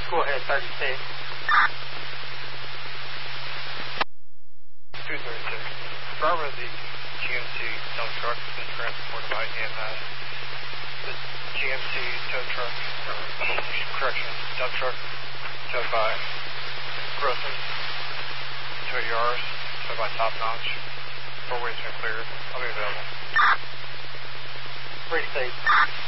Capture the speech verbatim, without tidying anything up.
Go ahead, thirty-six. two thirty-six. Driver of the G M C tow truck has been transported by E M S. The G M C tow truck, or correction, dump truck, towed by Grossman, Tow Yaris, towed by Top Notch. Four ways been cleared. I'll be available. Three state.